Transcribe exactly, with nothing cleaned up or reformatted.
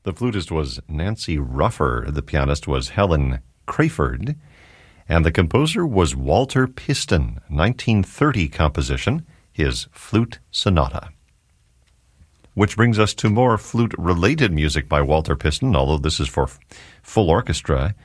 The flutist was Nancy Ruffer. The pianist was Helen Crayford. And the composer was Walter Piston, nineteen thirty composition, his Flute Sonata. Which brings us to more flute-related music by Walter Piston, although this is for full orchestra.